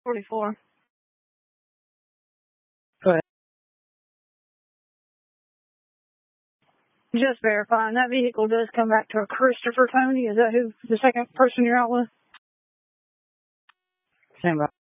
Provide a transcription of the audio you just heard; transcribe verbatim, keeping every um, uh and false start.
forty-four. Go ahead. Just verifying that vehicle does come back to a Christopher Tony. Is that who the second person you're out with? Stand by.